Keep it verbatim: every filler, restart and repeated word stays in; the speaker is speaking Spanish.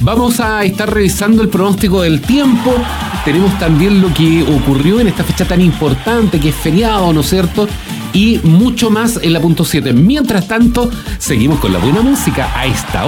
Vamos a estar revisando el pronóstico del tiempo. Tenemos también lo que ocurrió en esta fecha tan importante, que es feriado, ¿no es cierto? Y mucho más en la punto siete. Mientras tanto, seguimos con la buena música a esta hora.